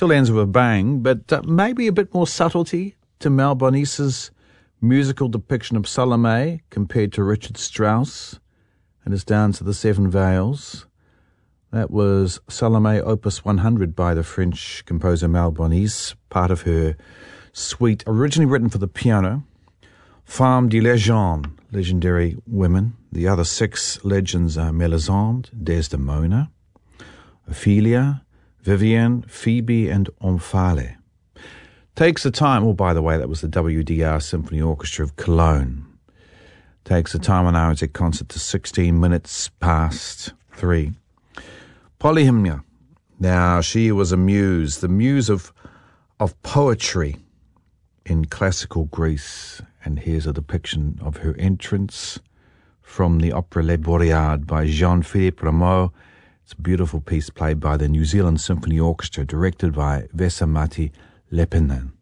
Still ends with a bang, but maybe a bit more subtlety to Malbonice's musical depiction of Salome compared to Richard Strauss and his Dance of the Seven Veils. That was Salome Opus 100 by the French composer Malbonice, part of her suite originally written for the piano. Femmes de légende, legendary women. The other 6 legends are Melisande, Desdemona, Ophelia, Vivienne, Phoebe, and Omphale. Takes the time, oh, by the way, that was the WDR Symphony Orchestra of Cologne. Takes the time on our concert to 16 minutes past 3. Polyhymnia. Now, she was a muse, the muse of poetry in classical Greece. And here's a depiction of her entrance from the opera Les Boreades by Jean-Philippe Rameau. It's a beautiful piece played by the New Zealand Symphony Orchestra, directed by Vesamati Lepinen.